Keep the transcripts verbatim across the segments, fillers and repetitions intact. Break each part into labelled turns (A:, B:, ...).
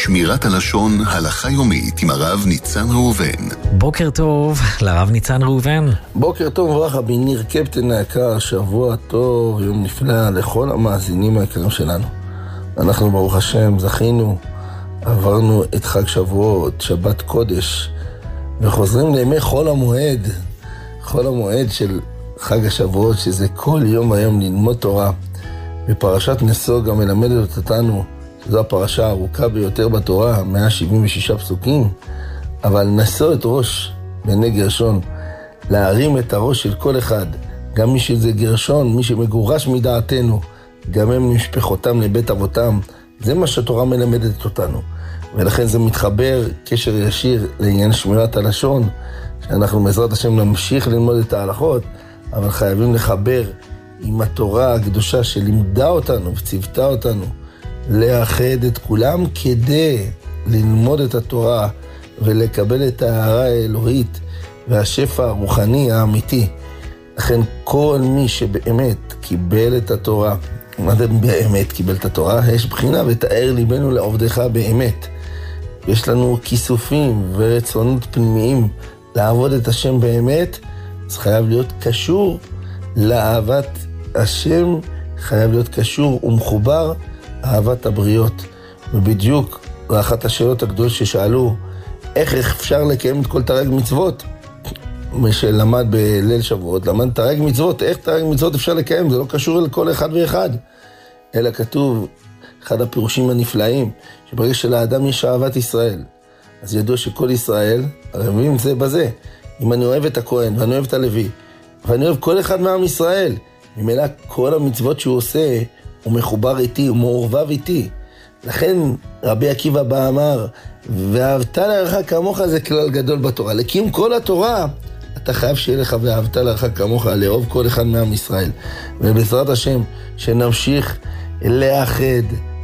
A: שמירת הלשון, הלכה יומית עם הרב ניצן ראובן.
B: בוקר טוב לרב ניצן ראובן.
C: בוקר טוב וברכה, בניר קפטן היקר, שבוע טוב, יום נפלא לכל המאזינים היקרים שלנו. אנחנו ברוך השם זכינו, עברנו את חג שבועות, שבת קודש, וחוזרים לימי חול המועד, חול המועד של חג השבועות, שזה כל יום היום ללמוד תורה. בפרשת נשוא גם מלמדת אותנו, זו הפרשה הארוכה ביותר בתורה, מאה שבעים ושישה פסוקים, אבל נשוא את ראש בני גרשון, להרים את הראש של כל אחד, גם מי שזה גרשון, מי שמגורש מדעתנו, גם הם משפחותם לבית אבותם, זה מה שהתורה מלמדת אותנו. ולכן זה מתחבר קשר ישיר לעניין שמירת הלשון, שאנחנו בעזרת השם נמשיך ללמוד את ההלכות, אבל חייבים לחבר עם התורה הקדושה שלימדה אותנו וציוותה אותנו, לאחד את כולם כדי ללמוד את התורה ולקבל את ההערה האלוהית והשפע הרוחני האמיתי. לכן כל מי שבאמת קיבל את התורה, מה זה באמת קיבל את התורה? יש בחינה ותאר ליבנו לעובדך באמת. יש לנו כיסופים ורצונות פנימיים לעבוד את השם באמת, אז חייב להיות קשור לאהבת השם, חייב להיות קשור ומחובר אהבת הבריות. ובדיוק אחת השאלות הגדולות ששאלו, איך אפשר לקיים את כל תרי"ג מצוות? מי שלמד בליל שבועות, למד תרי"ג מצוות, איך תרי"ג מצוות אפשר לקיים? זה לא קשור לכל אחד ואחד. אלא כתוב, אחד הפירושים הנפלאים, שברגע שלאדם יש אהבת ישראל, אז ידוע שכל ישראל ערבים זה בזה. אם אני אוהב את הכהן ואני אוהב את הלוי, ואני אוהב כל אחד מעם ישראל, ממילא כל המצוות שהוא עושה, הוא מחובר איתי, הוא מעורבב איתי. לכן רבי עקיבא בא אמר, ואהבת לרעך כמוך זה כלל גדול בתורה. לקים כל התורה, אתה חייב שיהיה לך ואהבת לרעך כמוך, לאהוב כל אחד מעם ישראל. ובעזרת השם, שנמשיך לאחד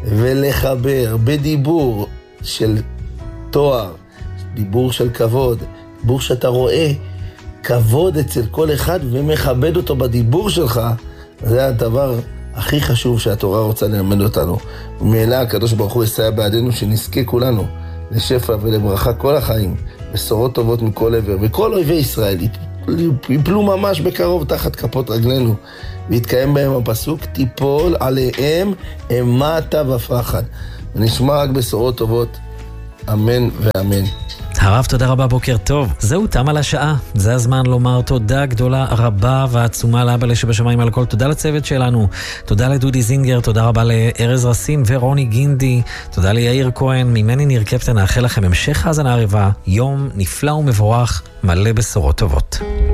C: ולחבר בדיבור של תואר, דיבור של כבוד, דיבור שאתה רואה כבוד אצל כל אחד ומכבד אותו בדיבור שלך, זה הדבר הכי חשוב שהתורה רוצה ללמד אותנו. ומעלה הקדוש ברוך הוא יסייע בעדינו שנזכה כולנו לשפע ולברכה כל החיים, בשורות טובות מכל עבר, וכל אויבי ישראל יפלו ממש בקרוב תחת כפות רגלינו, ויתקיים בהם הפסוק, תיפול עליהם אימתה ופחד. ונשמע רק בשורות טובות, אמן ואמן.
B: הרב, תודה רבה, בוקר טוב. זהו, תם על השעה. זה הזמן לומר תודה גדולה רבה ועצומה לאבא שבשמיים על הכל. תודה לצוות שלנו. תודה לדודי זינגר, תודה רבה לארז רסין ורוני גינדי. תודה ליאיר כהן, ממני ניר קפטן, נאחל לכם המשך האזנה ערבה, יום נפלא ומבורך, מלא בשורות טובות.